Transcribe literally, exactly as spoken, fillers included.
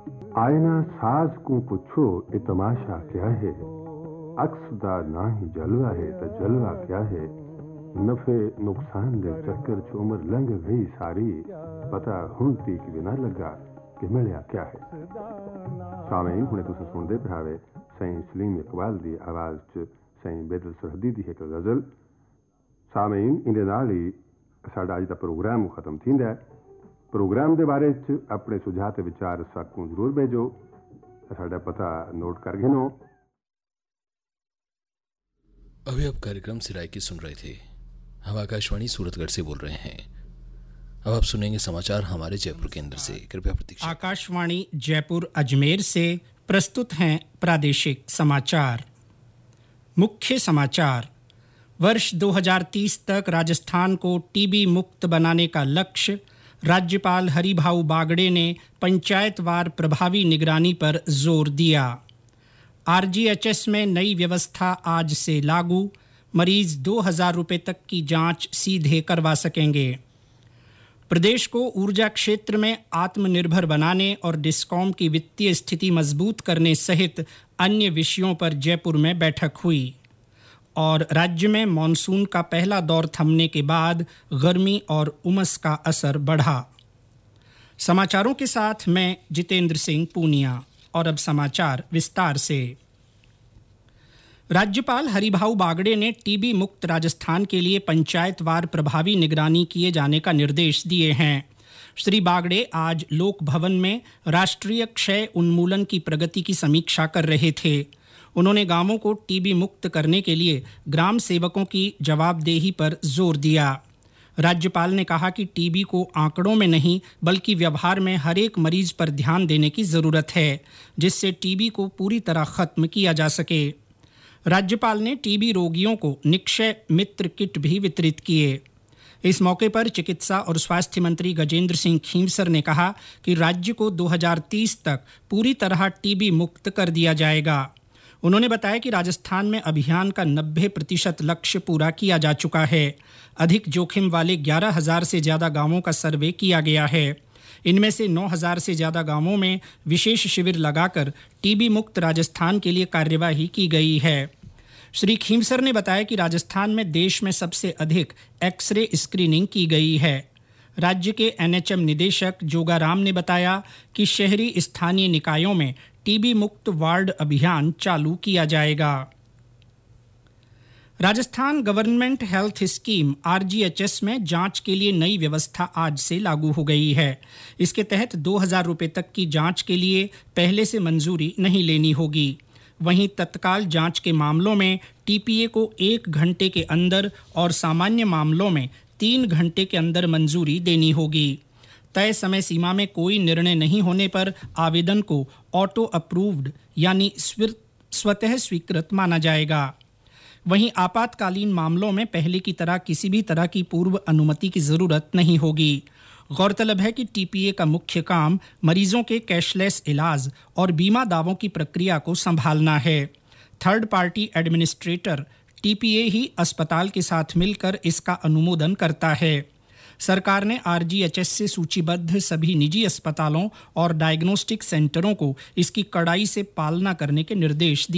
आयना साज को पूछो ये तमाशा क्या है, अक्स दा ना ही जलवा है तो जलवा क्या है। नफे नुकसान दे चक्कर च उम्र लंघ गई सारी, पता हुण तीक भी ना लगा कि मिलिया क्या है। सामीन हुणे तुसीं सुणदे पियावे सईं सलीम इकबाल दी आवाज़ च सईं बेदल सरहदी दी एक गज़ल। सामीन इहदे नाल ही साडा अज दा प्रोग्राम खत्म थींदा है। प्रोग्राम के बारे च अपने सुझाव ते विचार साकू जरूर भेजो। साडा पता नोट कर गिनो। अभी आप कार्यक्रम सिराय की सुन रहे थे। हम आकाशवाणी सूरतगढ़ से बोल रहे हैं। अब आप सुनेंगे समाचार हमारे जयपुर केंद्र से। कृपया प्रतीक्षा। आकाशवाणी जयपुर अजमेर से प्रस्तुत हैं प्रादेशिक समाचार। मुख्य समाचार। वर्ष दो हज़ार तीस तक राजस्थान को टीबी मुक्त बनाने का लक्ष्य। राज्यपाल हरिभाऊ बागड़े ने पंचायतवार प्रभावी निगरानी पर जोर दिया। आरजीएचएस में नई व्यवस्था आज से लागू। मरीज दो हज़ार रुपये तक की जांच सीधे करवा सकेंगे। प्रदेश को ऊर्जा क्षेत्र में आत्मनिर्भर बनाने और डिस्कॉम की वित्तीय स्थिति मजबूत करने सहित अन्य विषयों पर जयपुर में बैठक हुई। और राज्य में मानसून का पहला दौर थमने के बाद गर्मी और उमस का असर बढ़ा। समाचारों के साथ मैं जितेंद्र सिंह पूनिया। और अब समाचार विस्तार से। राज्यपाल हरिभाऊ बागड़े ने टीबी मुक्त राजस्थान के लिए पंचायतवार प्रभावी निगरानी किए जाने का निर्देश दिए हैं। श्री बागड़े आज लोक भवन में राष्ट्रीय क्षय उन्मूलन की प्रगति की समीक्षा कर रहे थे। उन्होंने गांवों को टीबी मुक्त करने के लिए ग्राम सेवकों की जवाबदेही पर जोर दिया। राज्यपाल ने कहा कि टीबी को आंकड़ों में नहीं बल्कि व्यवहार में हर एक मरीज पर ध्यान देने की जरूरत है, जिससे टीबी को पूरी तरह खत्म किया जा सके। राज्यपाल ने टीबी रोगियों को निक्षय मित्र किट भी वितरित किए। इस मौके पर चिकित्सा और स्वास्थ्य मंत्री गजेंद्र सिंह खींवसर ने कहा कि राज्य को दो हज़ार तीस तक पूरी तरह टीबी मुक्त कर दिया जाएगा। उन्होंने बताया कि राजस्थान में अभियान का नब्बे प्रतिशत लक्ष्य पूरा किया जा चुका है। अधिक जोखिम वाले ग्यारह हज़ार से ज़्यादा गांवों का सर्वे किया गया है। इनमें से नौ हज़ार से ज़्यादा गांवों में विशेष शिविर लगाकर टीबी मुक्त राजस्थान के लिए कार्यवाही की गई है। श्री खींवसर ने बताया कि राजस्थान में देश में सबसे अधिक एक्सरे स्क्रीनिंग की गई है। राज्य के एनएचएम निदेशक जोगाराम ने बताया कि शहरी स्थानीय निकायों में टीबी मुक्त वार्ड अभियान चालू किया जाएगा। Rajasthan government health scheme RGHS में जांच के लिए नई व्यवस्था आज से लागू हो गई है। इसके तहत दो हज़ार रुपये तक की जांच के लिए पहले से मंजूरी नहीं लेनी होगी। वहीं तत्काल जांच के मामलों में टीपीए को एक घंटे के अंदर और सामान्य मामलों में तीन घंटे के अंदर मंजूरी देनी होगी। तय समय सीमा में कोई निर्णय नहीं होने पर आवेदन को ऑटो अप्रूव्ड यानी स्वतः स्वीकृत माना जाएगा। वहीं आपातकालीन मामलों में पहले की तरह किसी भी तरह की पूर्व अनुमति की जरूरत नहीं होगी। गौरतलब है कि टीपीए का मुख्य काम मरीजों के कैशलेस इलाज और बीमा दावों की प्रक्रिया को संभालना है। थर्ड पार्टी एडमिनिस्ट्रेटर टीपीए ही अस्पताल के साथ मिलकर इसका अनुमोदन करता है। सरकार ने आरजीएचएस से सूचीबद्ध सभी निजी अस्पतालों और डायग्नोस्टिक सेंटरों को इसकी कड़ाई से पालना करने के निर्देश दिए।